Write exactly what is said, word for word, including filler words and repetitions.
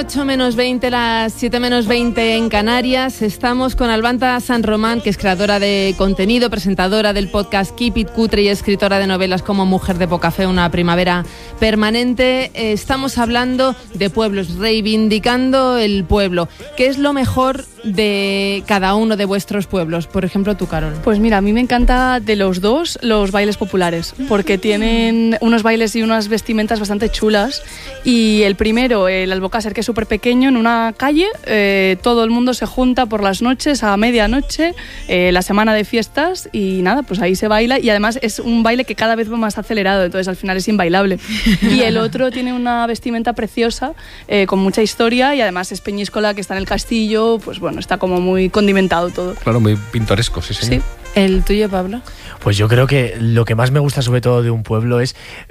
ocho menos veinte, las siete menos veinte en Canarias. Estamos con Albanta San Román, que es creadora de contenido, presentadora del podcast Keep It Cutre y escritora de novelas como Mujer de poca fe, una primavera permanente. Estamos hablando de pueblos, reivindicando el pueblo. ¿Qué es lo mejor de cada uno de vuestros pueblos? Por ejemplo, tú, Carol. Pues mira, a mí me encanta de los dos los bailes populares, porque tienen unos bailes y unas vestimentas bastante chulas. Y el primero, el Albocácer, que es súper pequeño, en una calle, eh, todo el mundo se junta por las noches a medianoche, eh, la semana de fiestas, y nada, pues ahí se baila, y además es un baile que cada vez va más acelerado, entonces al final es inbailable. Y el otro tiene una vestimenta preciosa, eh, con mucha historia, y además es Peñíscola, que está en el castillo, pues bueno, está como muy condimentado todo. Claro, muy pintoresco, sí, señor. Sí. ¿El tuyo, Pablo? Pues yo creo que lo que más me gusta sobre todo de un pueblo es